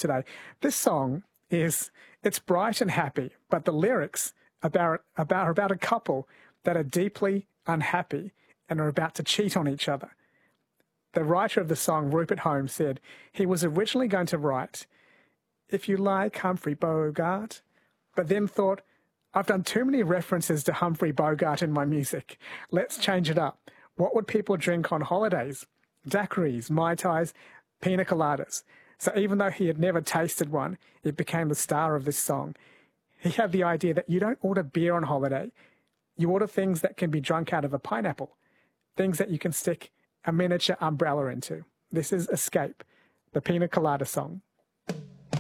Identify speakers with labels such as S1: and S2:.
S1: today. This song it's bright and happy, but the lyrics about a couple that are deeply unhappy and are about to cheat on each other. The writer of the song, Rupert Holmes, said he was originally going to write, "If you like Humphrey Bogart," but then thought, I've done too many references to Humphrey Bogart in my music. Let's change it up. What would people drink on holidays? Daiquiris, Mai Tais, pina coladas. So even though he had never tasted one, it became the star of this song. He had the idea that you don't order beer on holiday. You order things that can be drunk out of a pineapple, things that you can stick a miniature umbrella into. This is Escape, the Pina Colada song.